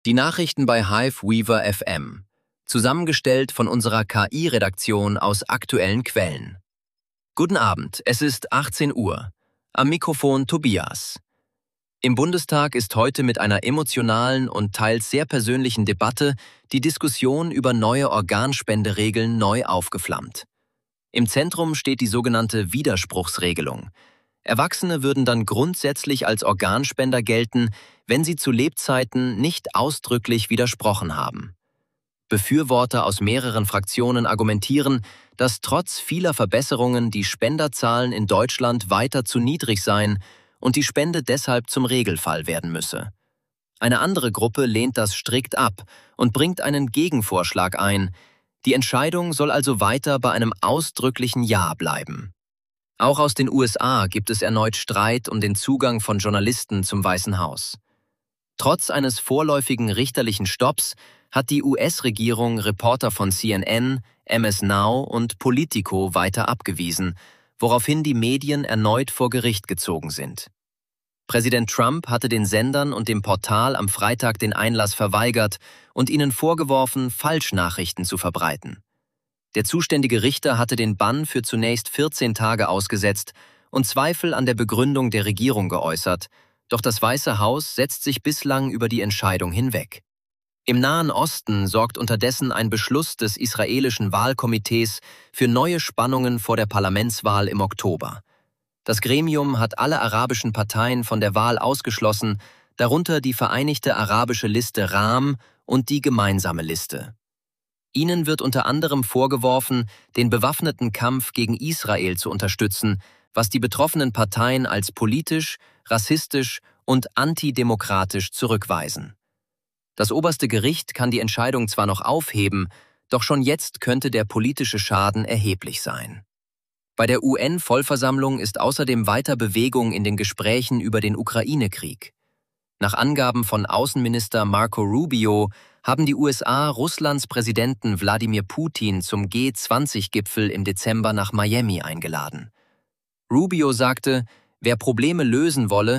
Die Nachrichten bei Hive Weaver FM, zusammengestellt von unserer KI-Redaktion aus aktuellen Quellen. Guten Abend, es ist 18 Uhr. Am Mikrofon Tobias. Im Bundestag ist heute mit einer emotionalen und teils sehr persönlichen Debatte die Diskussion über neue Organspenderegeln neu aufgeflammt. Im Zentrum steht die sogenannte Widerspruchsregelung. Erwachsene würden dann grundsätzlich als Organspender gelten, wenn sie zu Lebzeiten nicht ausdrücklich widersprochen haben. Befürworter aus mehreren Fraktionen argumentieren, dass trotz vieler Verbesserungen die Spenderzahlen in Deutschland weiter zu niedrig seien und die Spende deshalb zum Regelfall werden müsse. Eine andere Gruppe lehnt das strikt ab und bringt einen Gegenvorschlag ein. Die Entscheidung soll also weiter bei einem ausdrücklichen Ja bleiben. Auch aus den USA gibt es erneut Streit um den Zugang von Journalisten zum Weißen Haus. Trotz eines vorläufigen richterlichen Stopps hat die US-Regierung Reporter von CNN, MS Now und Politico weiter abgewiesen, woraufhin die Medien erneut vor Gericht gezogen sind. Präsident Trump hatte den Sendern und dem Portal am Freitag den Einlass verweigert und ihnen vorgeworfen, Falschnachrichten zu verbreiten. Der zuständige Richter hatte den Bann für zunächst 14 Tage ausgesetzt und Zweifel an der Begründung der Regierung geäußert, doch das Weiße Haus setzt sich bislang über die Entscheidung hinweg. Im Nahen Osten sorgt unterdessen ein Beschluss des israelischen Wahlkomitees für neue Spannungen vor der Parlamentswahl im Oktober. Das Gremium hat alle arabischen Parteien von der Wahl ausgeschlossen, darunter die Vereinigte Arabische Liste RAM und die Gemeinsame Liste. Ihnen wird unter anderem vorgeworfen, den bewaffneten Kampf gegen Israel zu unterstützen, was die betroffenen Parteien als politisch, rassistisch und antidemokratisch zurückweisen. Das oberste Gericht kann die Entscheidung zwar noch aufheben, doch schon jetzt könnte der politische Schaden erheblich sein. Bei der UN-Vollversammlung ist außerdem weiter Bewegung in den Gesprächen über den Ukraine-Krieg. Nach Angaben von Außenminister Marco Rubio haben die USA Russlands Präsidenten Wladimir Putin zum G20-Gipfel im Dezember nach Miami eingeladen. Rubio sagte, wer Probleme lösen wolle,